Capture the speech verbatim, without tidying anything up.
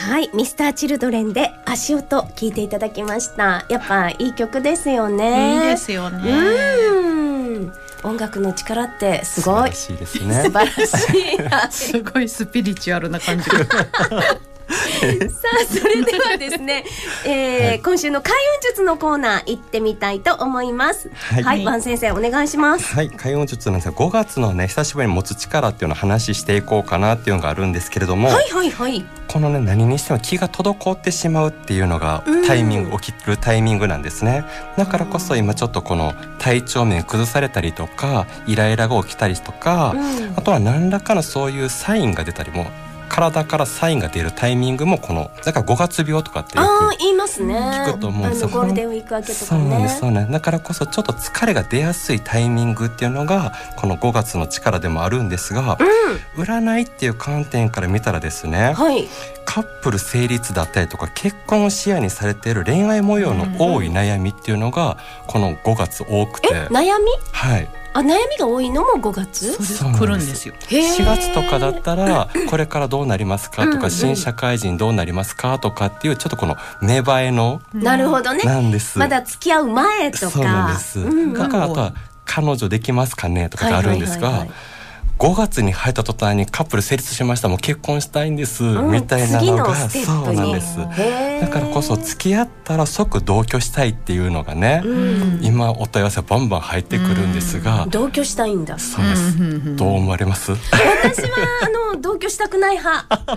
はい、ミスターチルドレンで足音聞いていただきました。やっぱいい曲ですよね。 いいですよね。 うん、音楽の力ってすごい素晴らしいですね。 素晴らしいすごいスピリチュアルな感じ。 さあ、それではですね、えーはい、今週の開運術のコーナー行ってみたいと思います。はい、はい、ワン先生お願いします。 はい、開運術なんですが、ごがつのね、久しぶりに持つ力っていうのを話していこうかなっていうのがあるんですけれども、 はいはいはい、 このね、何にしても気が滞ってしまうっていうのがタイミング、起きるタイミングなんですね。だからこそ今ちょっとこの体調面崩されたりとか、イライラが起きたりとか、あとは何らかのそういうサインが出たりも、体からサインが出るタイミングもこのだからごがつ病とかってよく言いますね。 聞くと思うんですよ。 ゴールデンウィーク明けとかね。 そうなんです、そうなんです。だからこそちょっと疲れが出やすいタイミングっていうのがこのごがつの力でもあるんですが、うん、占いっていう観点から見たらですね、はい、カップル成立だったりとか結婚を視野にされている恋愛模様の多い悩みっていうのがこのごがつ多くて、 え、悩み？ はい。 あ、悩みが多いのもごがつ？ そう来るんですよ。 しがつとかだったらこれからどうなりますかとか、新社会人どうなりますかとかっていうちょっとこの芽生えの、 なるほどね、 なんです。 まだ付き合う前とか。 そうなんです、うんうん、だからあとは彼女できますかねとかがあるんですが、はいはいはいはい、ごがつに入った途端にカップル成立しました、もう結婚したいんです、うん、みたいなのがそうなんです。だからこそ付き合ったら即同居したいっていうのがね、うん、今お問い合わせバンバン入ってくるんですが、 うん、同居したいんだ。 そうです、うん、どう思われます？ 私はあの同居したくない派。